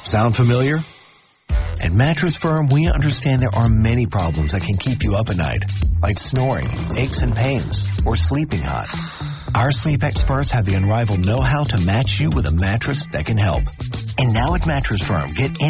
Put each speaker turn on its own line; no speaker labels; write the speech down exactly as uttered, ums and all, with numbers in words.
Sound familiar? At Mattress Firm, we understand there are many problems that can keep you up at night, like snoring, aches and pains, or sleeping hot. Our sleep experts have the unrivaled know-how to match you with a mattress that can help. And now at Mattress Firm, get